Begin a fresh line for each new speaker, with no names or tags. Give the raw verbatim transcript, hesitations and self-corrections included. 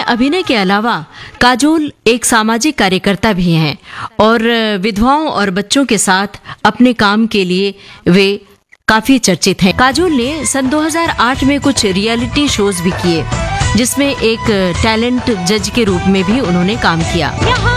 अभिनय के अलावा काजोल एक सामाजिक कार्यकर्ता भी हैं और विधवाओं और बच्चों के साथ अपने काम के लिए वे काफी चर्चित हैं। काजोल ने सन दो हज़ार आठ में कुछ रियलिटी शोज भी किए, जिसमें एक टैलेंट जज के रूप में भी उन्होंने काम किया।